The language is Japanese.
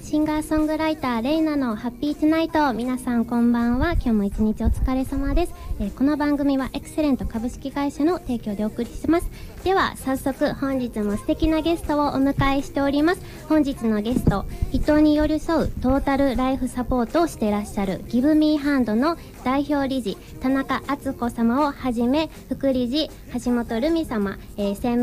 シンガーソングライターレイナのハッピートゥナイト。皆さんこんばんは。今日も一日お疲れ様です。この番組はエクセレント株式会社の提供でお送りします。では早速本日も素敵なゲストをお迎えしております。本日のゲスト、人に寄り添うトータルライフサポートをしていらっしゃるギブミーハンドの代表理事田中敦子様をはじめ、副理事橋本留美様、専務